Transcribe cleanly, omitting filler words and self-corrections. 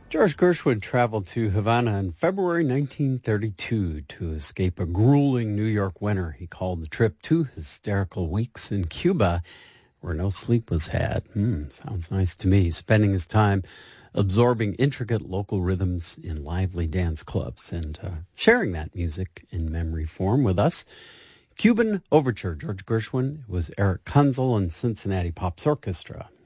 George Gershwin traveled to Havana in February 1932 to escape a grueling New York winter. He called the trip 2 hysterical weeks in Cuba where no sleep was had. Sounds nice to me. Spending his time absorbing intricate local rhythms in lively dance clubs and sharing that music in memory form with us. Cuban Overture, George Gershwin, was Eric Kunzel and Cincinnati Pops Orchestra.